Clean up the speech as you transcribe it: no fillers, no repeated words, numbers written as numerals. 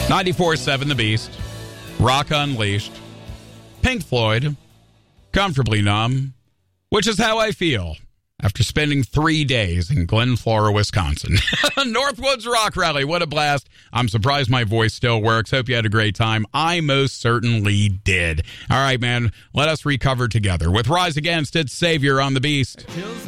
94.7 The Beast, Rock Unleashed, Pink Floyd, Comfortably Numb, which is how I feel after spending 3 days in Glen Flora, Wisconsin. Northwoods Rock Rally, what a blast. I'm surprised my voice still works. Hope you had a great time. I most certainly did. All right, man, let us recover together with Rise Against its Savior on The Beast.